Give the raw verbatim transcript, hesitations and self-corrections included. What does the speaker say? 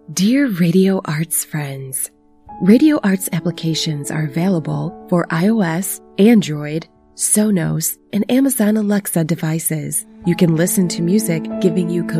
Dear Radio Arts friends, Radio Arts applications are available for iOS, Android, Sonos, and Amazon Alexa devices. You can listen to music giving you